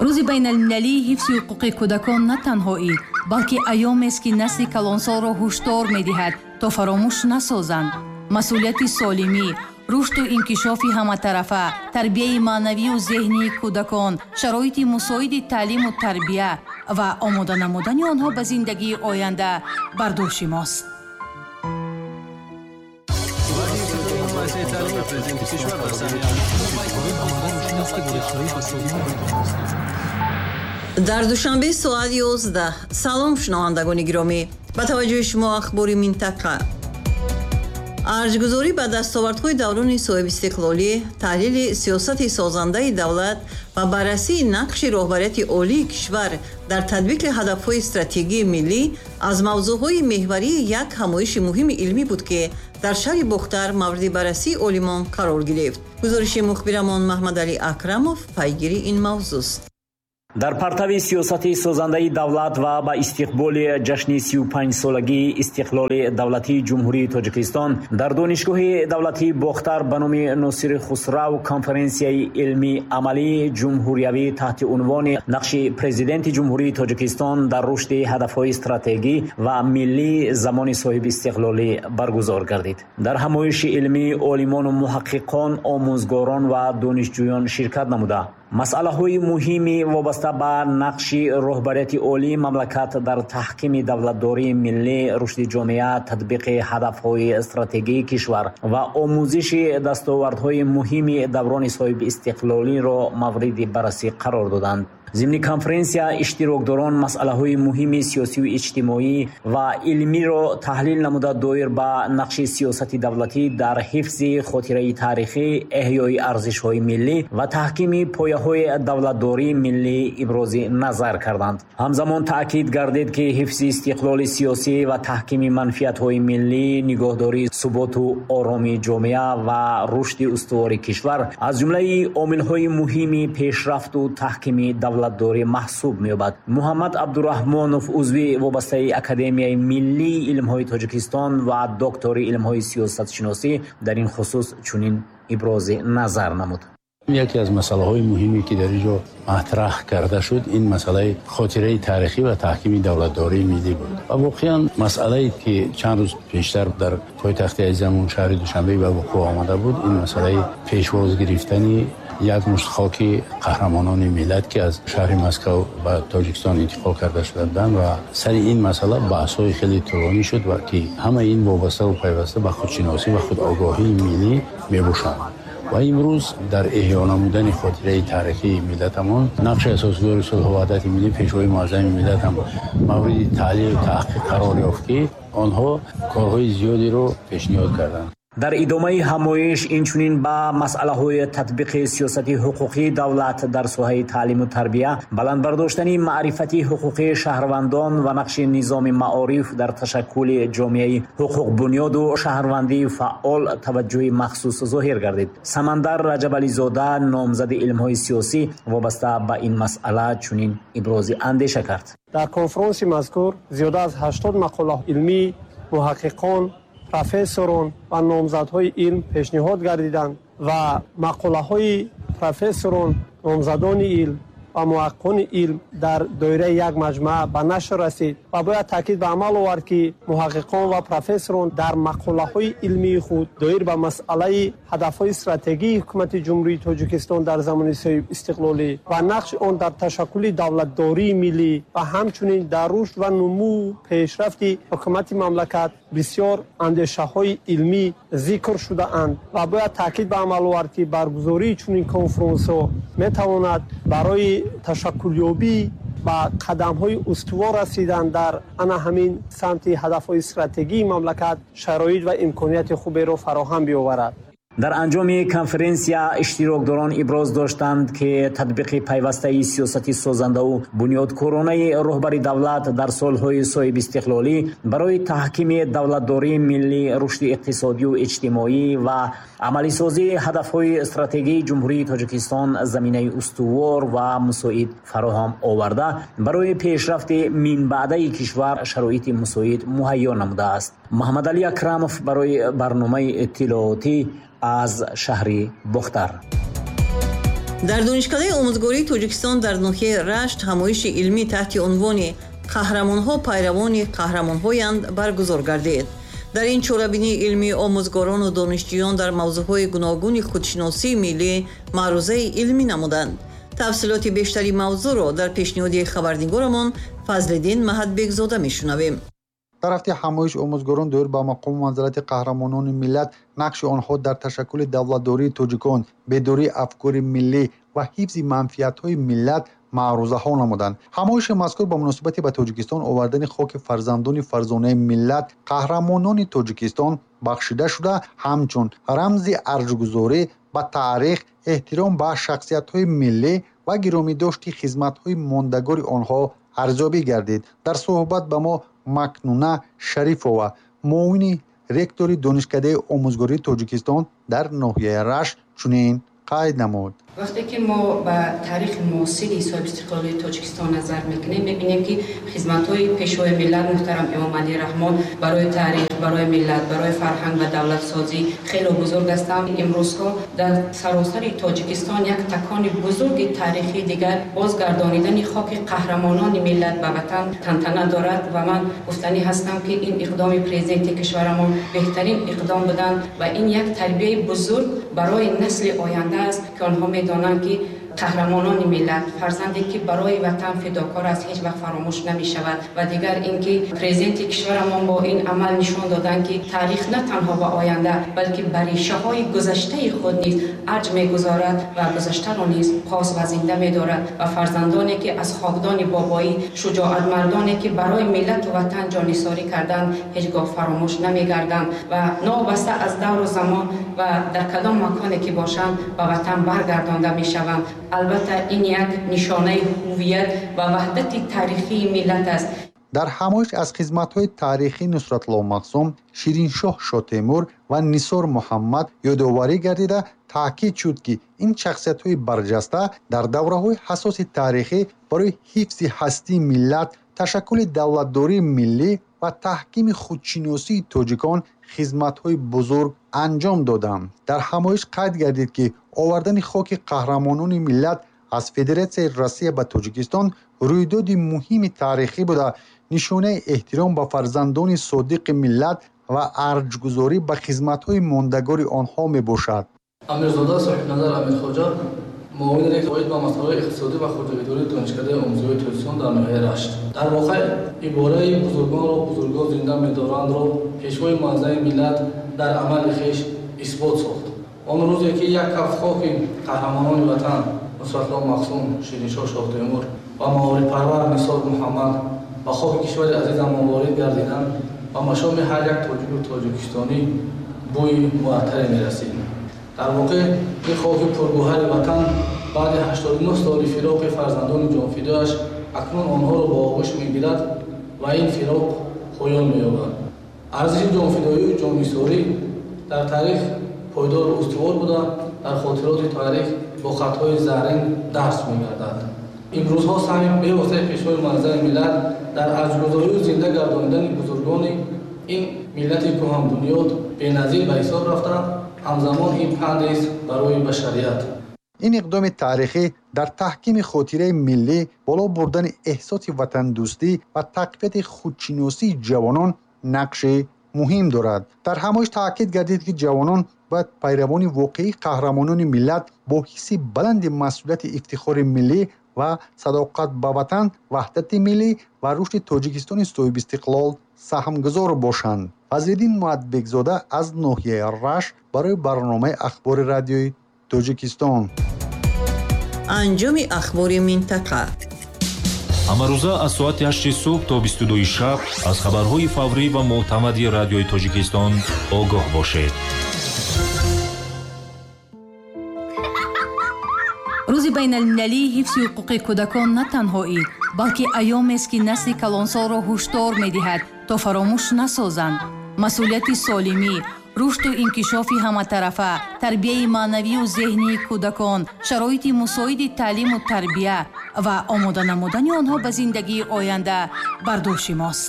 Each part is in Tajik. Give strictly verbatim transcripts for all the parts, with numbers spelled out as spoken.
рӯзи байналмилалии ҳифзи ҳуқуқи кӯдакон на танҳоӣ, балки айёмест, ки насли калонсолро ҳушдор медиҳад то фаромӯш насозанд. масъулияти солимӣ, рушду инкишофи ҳаматарафа, тарбияи маънавию зеҳнии кӯдакон, шароити мусоиди таълиму тарбия ва омода намудани онҳо ба зиндагии оянда бардошти мост. дар душанбе соат ёздаҳ. салом шунавандагони гиромӣ, ба таваҷҷӯҳи шумо ахбори минтақа. арҷгузорӣ ба дастовардҳои даврони соҳибистиқлолӣ, таҳлили сиёсати созандаи давлат ва баррасии нақши роҳбарияти олии кишвар дар татбиқи ҳадафҳои стратегии миллӣ аз мавзӯъҳои меҳварии як ҳамоиши муҳими илмӣ буд, ки дар шаҳри Бухтар мавриди баррасии олимон қарор гирифт. гузориши мухбирамон Маҳмадалӣ Акрамов пайгири ин мавзӯъст. дар партави сиёсати созандаи давлат ва ба истиқболи ҷашни сию панҷсолагии истиқлоли давлатии ҷумҳурии Тоҷикистон дар донишгоҳи давлатии Бохтар ба номи Носири Хусрав конференсияи илмии амалии ҷумҳуриявӣ таҳти унвони нақши президенти ҷумҳурии Тоҷикистон дар рушди ҳадафҳои стратегӣ ва миллии замони соҳибистиқлолӣ баргузор гардид. дар ҳамоиши илмӣ олимону муҳаққиқон, омӯзгорон ва донишҷӯён ширкат намуда масъалаҳои муҳими вобаста ба нақши роҳбарияти олии мамлакат дар таҳкими давлатдории миллӣ, рушди ҷомеа, татбиқи ҳадафҳои стратегии кишвар ва омӯзиши дастовардҳои муҳими даврони соҳибистиқлолиро мавриди баррасӣ қарор доданд. зимни конференсия иштирокдорон масъалаҳои муҳими сиёсию иҷтимоӣ ва илмиро таҳлил намуда доир ба нақши сиёсати давлатӣ дар ҳифзи хотираи таърихӣ, эҳёи арзишҳои миллӣ ва таҳкими пояҳои давлатдории миллӣ ибрози назар карданд. ҳамзамон таъкид гардид, ки ҳифзи истиқлоли сиёсӣ ва таҳкими манфиатҳои миллӣ, нигоҳдории суботу оромии ҷомеа ва рушди устувори кишвар аз ҷумлаи омилҳои муҳими пешрафту таҳкими давлат داری محسوب می‌یابد. محمد عبدالرحمانов عضوی وابسته اکادمیای ملی علم‌های تاجیکستان و دکتری علم‌های سیاست‌شناسی در این خصوص چنین ابراز نظر نمود. یکی از مسائل مهمی که در اینجا مطرح کرده شد این مسئله خاطره تاریخی و تحکیم دولتداری ملی بود. و واقعا مسئله که چند روز پیشتر در پایتخت عزیزمون شهر دوشنبه به وقوع آمده بود، این مسئله پیشواز گرفتنی یک مشت خاک قهرمانان ملت که از شهر مسکو و تاجیکستان انتقال کرده شدند و سر این مسئله بحث‌های خیلی طولانی شد و که همه این وابسته و پیوسته به خودشناسی و خود آگاهی ملی می‌باشند. و امروز در احیا نمودن خاطره تاریخی ملتمان نقش اساسدار صلح و وحدت ملی پیشوای معظم ملت هم مورد تحلیل و تحقیق قرار یافت که آنها کارهای زیادی رو پیشنهاد کردند. در ادامه همایش اینچنین با مسئله‌های تطبیق سیاست حقوقی دولت در ساحه تعلیم و تربیت، بلند برداشتن معرفتی حقوقی شهروندان و نقش نظام معارف در تشکل جامعه حقوق بنیاد و شهروندی فعال توجه مخصوص ظاهر گردید. سمندر رجب علی زاده نامزد علم‌های سیاسی وابسته به این مسئله چنین ابراز اندیشه کرد. در کنفرانس مذکور زیاده از هشتاد مقاله علمی، محققان، پروفسوران و نامزدهای علم پیشنهاد گردیدند و مقاله های پروفسوران، نامزدان علم و محققان علم در دایره یک مجمع به نشر رسید و باید تاکید به عمل آورد که محققان و پروفسوران در مقاله های علمی خود دایر به مسئله هدف های استراتژی حکومت جمهوری تاجیکستان در زمان صاحب استقلالی و نقش آن در تشکل دولتداری ملی و همچنین در رشد و نمو پیشرفت حکومت مملکت بسیار اندیشه های علمی ذکر شده اند و باید تاکید به عمل آورد که برگزاری چنین کنفرانس ها می تواند برای تشکلیابی و قدم های استوار رسیدن در انا همین سمت هدف های استراتژی مملکت شرایط و امکانیت خوبی را فراهم بیاورد. در انجام کنفرانسیا اشتراکداران ابراز داشتند که تطبیق پیوسته سیاست سازنده و بنیادکارانه رهبری دولت در سالهای صاحب استقلالی برای تحکیم دولتداری ملی، رشد اقتصادی و اجتماعی و عملی سازی هدفهای استراتژی جمهوری تاجیکستان زمینه استوار و مساعد فراهم آورده برای پیشرفت من بعده کشور شرایط مساعد مهیا نموده است. محمدعلی اکرمов برای برنامه اطلاعاتی از شهر بختر. дар донишкадаи омӯзгории Тоҷикистон дар ноҳияи Рашт ҳамоиши илмӣ таҳти унвони қаҳрамонҳо пайравони қаҳрамонҳоянд баргузор гардид. дар ин чорабинии илмӣ омӯзгорону донишҷӯён дар мавзӯъҳои гуногуни худшиносии миллӣ маърузаи илмӣ намуданд. тафсилоти бештари мавзӯъро дар пешниҳоди хабарнигорамон Фазлиддин Маҳатбекзода мешунавем. дар ҳафти ҳамоиш омӯзгорон доир ба мақоми манзилати қаҳрамонони миллат нақши онҳо дар ташаккули давлатдории тоҷикон, бедории афкори миллӣ ва ҳифзи манфиатҳои миллат маърузаҳо намуданд. ҳамоиши мазкур ба муносибати ба Тоҷикистон овардани хоки фарзандони фарзонаи миллат қаҳрамонони Тоҷикистон бахшида шуда, ҳамчун рамзи арҷгузорӣ ба таърих, эҳтиром ба шахсиятҳои миллӣ ва гиромидошти хизматҳои мондагори онҳо арзёбӣ гардид. дар суҳбат ба мо Макнуна Шарифова, муовини ректори донишкадаи омӯзгории Тоҷикистон дар ноҳияи Рашт, чунин қайд намуд. вақте ки мо ба таърихи муосири соҳибистиқлолии Тоҷикистон назар мекунем, мебинем ки хизматҳои пешвои миллат муҳтарам Эмомалӣ Раҳмон барои таърих, барои миллат, барои фарҳанг ва давлатсозӣ хеле бузург ҳастанд. имрӯзҳо дар саросари Тоҷикистон як такони бузурги таърихи дигар бозгардонидани хоки қаҳрамонони миллат ба ватан тантана дорад ва ман гуфтанӣ ҳастам ки ин иқдоми президенти кишварамон беҳтарин иқдом буданд ва ин як тарбияи бузург барои насли оянда аст ки онҳо медонанд ки қаҳрамонони миллат, фарзанде ки барои ватан фидокор аст, ҳеҷ вақт фаромӯш намешавад. ва дигар ин ки президенти кишварамон бо ин амал нишон доданд ки таърих на танҳо ба оянда, балки ба решаҳои гузаштаи худ низ арҷ мегузорад ва гузаштаро низ қос ва зинда медорад ва фарзандоне ки аз хокдони бобоӣ, шуҷоатмардоне ки барои миллату ватан ҷонисорӣ карданд, ҳеҷ гоҳ фаромӯш намегарданд ва новобаста аз давру замон ва дар кадом маконе ки бошанд ба ватан баргардонда мешаванд. албатта ин як нишонаи ҳувият ва ваҳдати таърихии миллат аст. дар ҳамоиш аз хизматҳои таърихии Нусратлоҳ Мақсум, Шириншоҳ Шотемур ва Нисор Муҳаммад ёдоварӣ гардида таъкид шуд ки ин шахсиятҳои барҷаста дар давраҳои ҳасоси таърихӣ барои ҳифзи ҳастии миллат, ташаккули давлатдории миллӣ ва таҳкими худшиносии тоҷикон хизматҳои бузург анҷом доданд. дар ҳамоиш қайд гардид ки овардани хоки қаҳрамонони миллат аз Федератсияи Россия ба Тоҷикистон рӯйдоди муҳими таърихӣ буда, нишонаи эҳтиром ба фарзандони содиқи миллат ва арҷгузорӣ ба хизматҳои мондагори онҳо мебошад. амирзода соҳибназар Амирхоҷа, муовини ректори ба масъалаҳои иқтисодӣ ва хуҷоидории донишкадаи омӯзгории Тоҷикистон дар ноҳияи Рашт. дар воқеъ ибораи бузургонро бузургон зинда медорандро пешвои муаззаи миллат дар амали хеш исбот сохт. он рӯзе ки як каф хоки қаҳрамонони ватан Нусратлоҳ Мақсум, Шириншоҳ Шотемур ва маорифпарвар Нисор Муҳаммад ба хоки кишвари азизамон ворид гардиданд ва машоми ҳар як тоҷику тоҷикистонӣ бӯи муаттаре мерасид. дар воқеъ ин хоки пургӯҳари ватан баъди ҳаштоду нӯҳ соли фироқи фарзандони ҷонфидояш акнун онҳоро ба оғӯш мегирад ва ин фироқ поён меёбад. арзиши ҷонфидоию ҷонисорӣ дар таърих пойдор устувор буда, дар хотироти таърих бо хатҳои заррин дарс мегардад. имрӯзҳо сами бевоситаи пешвои муаззаи миллат дар арҷгузорию зинда гардонидани бузургони ин миллати кӯҳанбунёд беназир ба ҳисоб рафта, ҳамзамон ин пандест барои башарият. ин иқдоми таърихӣ дар таҳкими хотираи миллӣ, боло бурдани эҳсоси ватандӯстӣ ва тақвияти худшиносии ҷавонон нақши муҳим дорад. дар ҳамоиш таъкид гардид ки ҷавонон бояд пайравони воқеии қаҳрамонони миллат бо ҳисси баланди масъулияти ифтихори миллӣ ва садоқат ба ватан, ваҳдати миллӣ ва рушди Тоҷикистони соҳибистиқлол саҳмгузор бошанд. Фазлиддин Маҳатбекзода аз ноҳияи Рашт барои барномаи ахбори радиои Тоҷикистон. анҷоми ахбори минтақа. ҳамарӯза аз соати ҳашти субҳ то бисту дуи шаб аз хабарҳои фаврӣ ва мӯътамади радиои Тоҷикистон огоҳ бошед. рӯзи байналмилалии ҳифзи ҳуқуқи кӯдакон на танҳоӣ, балки айёмест ки насли калонсолро ҳушдор медиҳад то фаромӯш насозанд. масъулияти солимӣ, рушду инкишофи ҳаматарафа, тарбияи маънавию зеҳнии кӯдакон, шароити мусоиди таълиму тарбия ва омода намудани онҳо ба зиндагии оянда бардошти мост.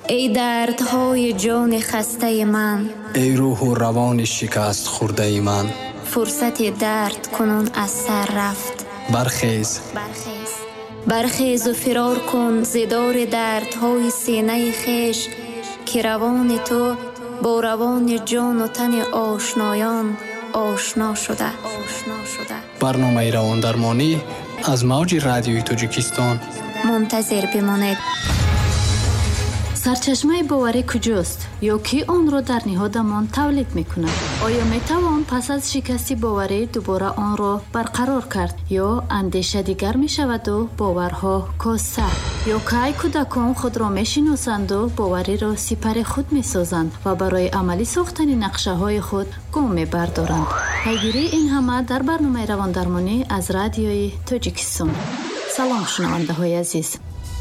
ای دردهای جان خسته من، ای روح و روان شکست خورده من، فرصت درد کنون از سر رفت. برخیز برخیز برخیز و فرار کن زدار دردهای سینه خیش که روان تو با روان جان و تن آشنایان آشنا شده. آشنا شده. برنامه روان درمانی از موج رادیوی تاجیکستان منتظر بمانید. سرچشمه باوری کجاست یا کی آن را در نهادمان تولید میکند؟ آیا میتوان پس از شکستی باوری دوباره آن را برقرار کرد یا اندیشه دیگر میشود و باورها کاسته؟ یا کی کودکان خود را میشناسند و باوری را سپر خود میسازند و برای عملی ساختن نقشه های خود گام میبردارند؟ پیگیری این همه در برنامه روان درمانی از رادیوی تاجیکستان. سلام شنونده های عزیز.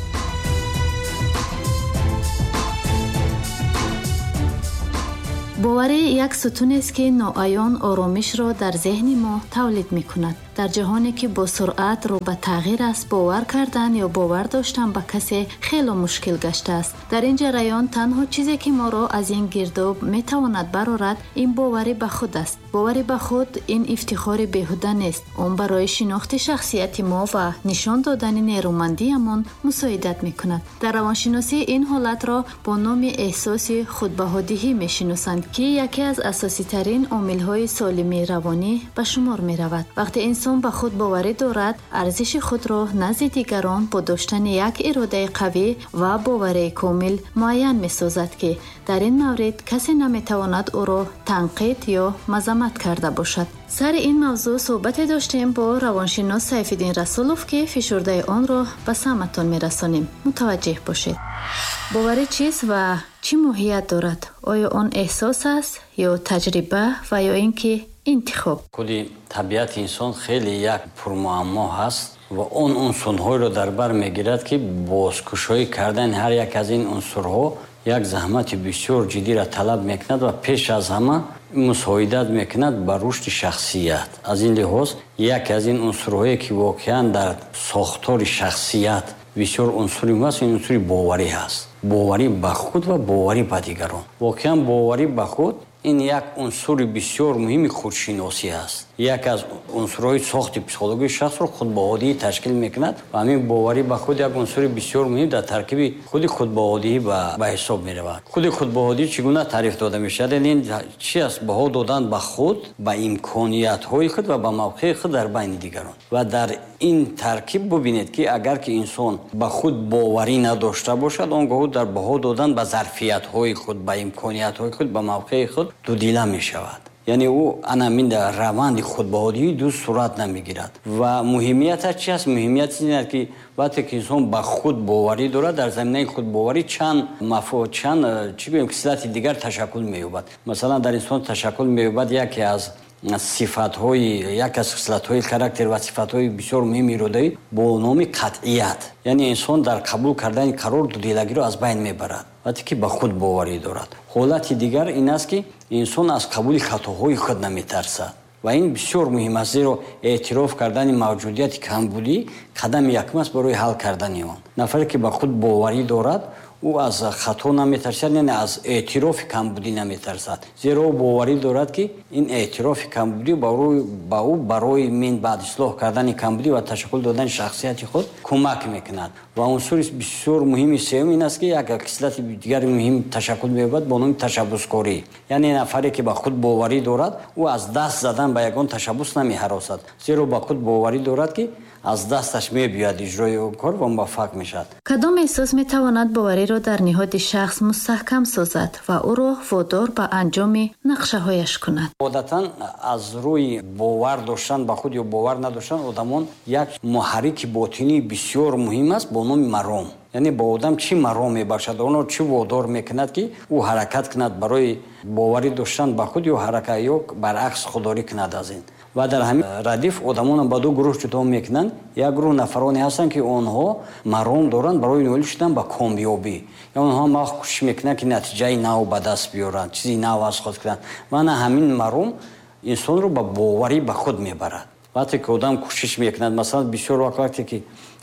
باوری یک ستون است که ناعیان آرامش را در ذهن ما تولید می کند. در جهانی که با سرعت رو به تغییر است، باور کردن یا باور داشتن به کسی خیلی مشکل گشته است. در این جریان تنها چیزی که ما را از این گرداب می تواند برآورد این باوری به خود است. باوری به خود این افتخار بیهوده نیست. آن برای شناخت شخصیت ما و نشان دادن نیرومندیمان مساعدت می کند. در روانشناسی این حالت را با نام احساس خودبهادی می شناسند که یکی از اساسی ترین عامل های سالمی روانی به شمار می رود. وقتی انسان به خود باوری دارد، ارزش خود را نزد دیگران با داشتن یک اراده قوی و باوری کامل معین می سازد که در این مورد کسی نمی تواند او را تنقید یا مذمت کرده باشد. سر این موضوع صحبت داشتیم با روانشناس سیف‌الدین رسولوف که فشرده آن را به سمعتان می رسانیم. متوجه باشید. باوری چیست و چی ماهیت دارد؟ آیا آن احساس است یا تجربه و یا اینکه انتخاب؟ کلی طبیعت انسان خیلی یک پرمعما هست و اون عنصرها رو در بر میگیرد که بازکشایی کردن هر یک از این عنصرها یک زحمت بسیار جدی را طلب میکند و پیش از همه مساعدت میکند بر رشد شخصیت. از این لحاظ یک از این عنصرهایی که واقعا در ساختار شخصیت بسیار عنصری هست، این عنصر باوری هست. باوری به خود و باوری به دیگران. واقعا باوری به خود این یک عنصر بسیار مهم خودشناسی است. یک از عنصرهای ساخت پسیکولوژی شخص را خودبهادی تشکیل میکند و همین باوری به خود یک عنصر بسیار مهم در ترکیب خود خودبهادی به حساب میرود. خود خودبهادی چگونه تعریف داده میشود؟ این چی است؟ بها دادن به خود، به امکانیت های خود و به موقع خود در بین دیگران. و در این ترکیب ببینید که اگر که انسان به خود باوری نداشته باشد، آنگاه در بها دادن به ظرفیت های خود، به امکانیت های خود، به موقع خود دو دیله می شود. یعنی او انامین در روند خودبهادی دو صورت نمیگیرد. و مهمیت چی است؟ مهمیت این است که وقتی که انسان به خود باوری دارد، در زمینه خود باوری چند مفهوم چند چی بگیم خصلت دیگر تشکل می‌یابد. مثلا در انسان تشکل می‌یابد یکی از صفات‌های یک از خصلت‌های کاراکتر و صفات‌های بسیار مهم اراده‌ای با نام قطعیت. یعنی انسان در قبول کردن قرار دو دیلگی را از بین میبرد وقتی که به خود باوری دارد. حالت دیگر این است که انسان از قبول خطاهای خود نمیترسد و این بسیار مهم است، زیرا اعتراف کردن موجودیت کمبودی قدم یکم است برای حل کردن آن. نفری که به خود باوری دارد او از خطا نمیترسد، یعنی از اعتراف کمبودی نمیترسد، زیرا او باوری دارد که این اعتراف کمبودی برای با او برای من بعد اصلاح کردن کمبودی و تشکیل دادن شخصیت خود کمک میکند. و عنصر بسیار مهمی سوم این است که یک خصلت دیگر مهم تشکل می‌یابد با نام تشبثکاری. یعنی نفری که به خود باوری دارد او از دست زدن به یگان تشبث نمی‌هراسد، زیرا به خود باوری دارد که از دستش می‌بیاید اجرای اون کار و موفق میشد. کدام احساس میتواند باوری را در نهاد شخص مستحکم سازد و او را وادار به انجام نقشه‌هایش کند؟ عادتاً از روی باور داشتن به خود یا باور نداشتن آدمان یک محرک باطنی بسیار مهم است با نام مرام. یعنی با آدم چی مرام میباشد، اونو چی وادار میکند که او حرکت کند برای باوری داشتن به خود یا حرکت یا برعکس خودداری کند از این. و در همین ردیف آدمان با دو گروه جدا میکنند. یک گروه نفرانی هستند که آنها مرام دارند برای نائل شدن به کامیابی، یا آنها ما کوشش میکنند که نتیجه نو به دست بیارند، چیزی نو از خود کنند. و نه همین مرام انسان رو به باوری به خود میبرد. وقتی که آدم کوشش میکند، مثلا بسیار وقتی که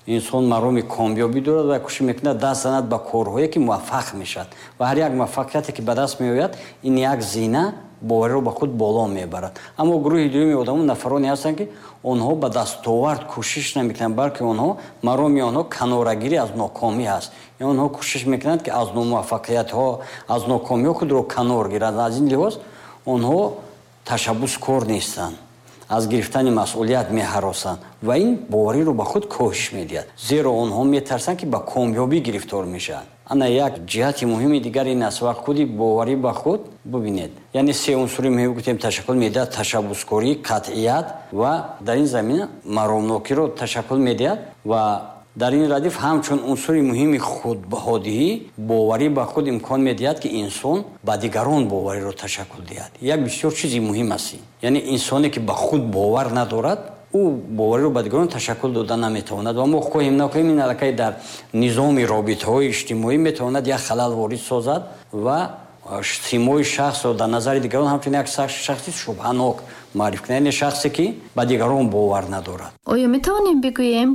инсон мароми комёбӣ дорад ва кӯшиш мекунад даст занад ба корҳое ки муваффақ мешавад ва ҳар як муваффақияте ки ба даст меояд ин як зина бовариро ба худ боло мебарад. Аммо гурӯҳи дуюми одамон нафароне ҳастанд ки онҳо ба дастовард кӯшиш намекунанд, балки онҳо мароми онҳо канорагирӣ аз нокомӣ аст. онҳо кӯшиш мекунанд ки аз номуваффақиятҳо, аз нокомиҳо худро канор гиранд. аз ин лиҳоз онҳо ташаббускор нестанд, аз гирифтани масъулият меҳаросанд ва ин бовариро ба худ коҳиш медиҳад, зеро онҳо метарсанд ки ба комёбӣ гирифтор мешаванд. ана як ҷиҳати муҳими дигар ин аст ва худи боварӣ ба худ бубинед, яъне се унсури муҳим гуфтем ташаккул медиҳад, ташаббускорӣ, қатъият ва дар ин замина маромнокиро ташаккул медиҳад ва дар ин радиф ҳамчун унсури муҳими худҳодиҳӣ боварӣ ба худ имкон медиҳад ки инсон ба дигарон бовариро ташаккул диҳад. як бисёр чизи муҳим аст, яъне инсоне ки ба худ бовар надорад ӯ бовариро ба дигарон ташаккул дода наметавонад ва мо хоҳем накоҳем ин аллакай дар низоми робитаҳои иҷтимоӣ метавонад як халал ворид созад ва симои шахсро дар назари дигарон ҳамчун як шахси шубҳанок маъриф кунад, яъне шахсе ки ба дигарон бовар надорад. оё метавонем бигӯем